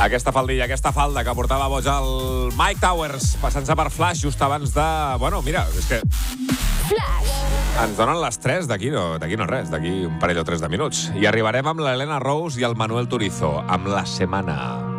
Aquesta faldilla, aquesta falda que portava boig el Mike Towers, passant-se per Flash just abans de... Bueno, mira, és que... Flash. Ens donen les 3 d'aquí no res, d'aquí un parell o 3 de minuts. I arribarem amb l'Helena Rose i el Manuel Turizo, amb La Semana.